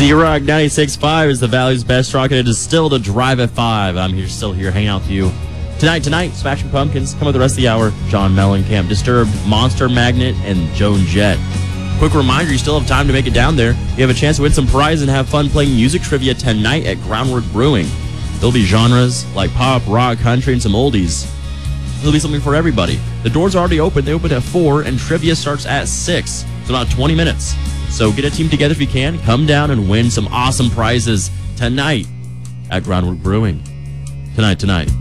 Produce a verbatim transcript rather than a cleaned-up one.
Z-Rock ninety-six point five is the Valley's best rock, and it is still the Drive at five. I'm here, still here, hanging out with you. Tonight, tonight, Smashing Pumpkins, come with the rest of the hour. John Mellencamp, Disturbed, Monster Magnet, and Joan Jett. Quick reminder, you still have time to make it down there. You have a chance to win some prizes and have fun playing music trivia tonight at Groundwork Brewing. There'll be genres like pop, rock, country, and some oldies. There'll be something for everybody. The doors are already open. They open at four, and trivia starts at six. It's about twenty minutes. So get a team together if you can. Come down and win some awesome prizes tonight at Groundwork Brewing. Tonight, tonight.